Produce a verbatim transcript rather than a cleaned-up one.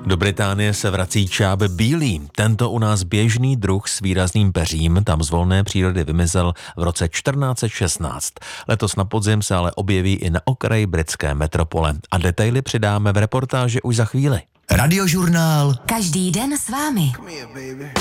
Do Británie se vrací čáb bílý. Tento u nás běžný druh s výrazným peřím tam z volné přírody vymizel v roce čtrnáct set šestnáct. Letos na podzim se ale objeví i na okraji britské metropole. A detaily přidáme v reportáži už za chvíli. Radiožurnál. Každý den s vámi.